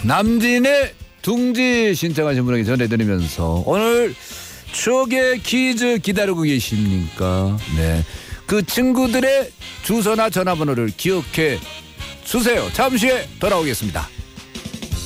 남진의 둥지 신청하신 분에게 전해드리면서 오늘 추억의 퀴즈 기다리고 계십니까? 네, 그 친구들의 주소나 전화번호를 기억해 주세요. 잠시 후에 돌아오겠습니다.